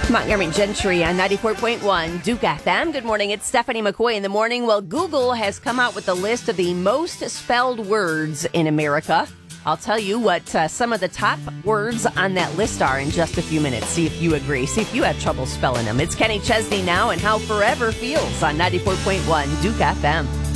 Montgomery Gentry on 94.1 Duke FM. Good morning. It's Stephanie McCoy in the morning. Well, Google has come out with a list of the most spelled words in America. I'll tell you what some of the top words on that list are in just a few minutes. See if you agree. See if you have trouble spelling them. It's Kenny Chesney now and How Forever Feels on 94.1 Duke FM.